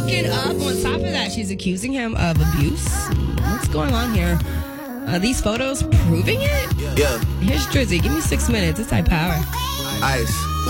broken up. On top of that, she's accusing him of abuse. What's going on here? These photos proving it? Yeah. Here's Drizzy. Give me 6 minutes. It's high power. Ice.